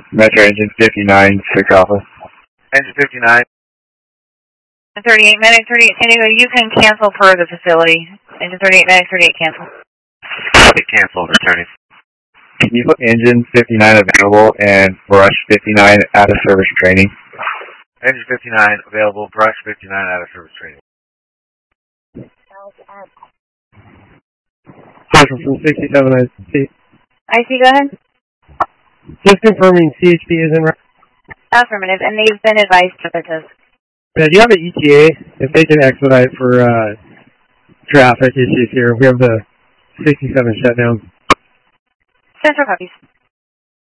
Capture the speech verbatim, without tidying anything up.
Metro engine fifty-nine, six Alpha. Engine fifty-nine. thirty-eight, Medic thirty-eight, San Diego, you can cancel per the facility. Engine thirty-eight, Medic thirty-eight, cancel. Copy, cancel, returning. Can you put engine fifty-nine available and brush fifty-nine out of service training? Engine fifty-nine available, brush fifty-nine out of service training. Marshall from sixty-seven I C. I C, go ahead. Just confirming C H P is in. Affirmative, and they've been advised to this. Yeah, do you have an E T A? If they can expedite for uh, traffic issues here. We have the sixty-seven shutdowns. Central copies.